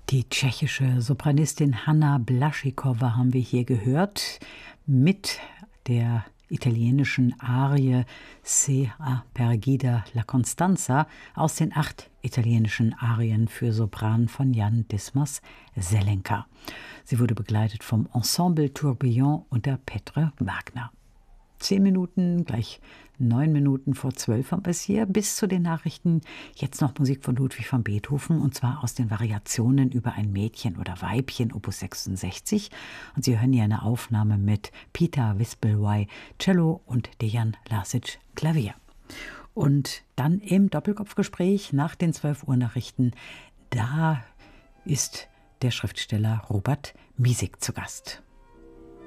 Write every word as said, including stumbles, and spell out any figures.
Die tschechische Sopranistin Hana Blaschikova haben wir hier gehört mit der italienischen Arie Se a perdida la Costanza aus den acht italienischen Arien für Sopran von Jan Dismas Zelenka. Sie wurde begleitet vom Ensemble Tourbillon unter Petr Wagner. Zehn Minuten, gleich neun Minuten vor zwölf haben wir es hier, bis zu den Nachrichten. Jetzt noch Musik von Ludwig van Beethoven, und zwar aus den Variationen über ein Mädchen oder Weibchen, Opus sechsundsechzig. Und Sie hören hier eine Aufnahme mit Peter Wispelwey, Cello, und Dejan Lasic, Klavier. Und dann im Doppelkopfgespräch nach den zwölf Uhr Nachrichten, da ist der Schriftsteller Robert Miesig zu Gast.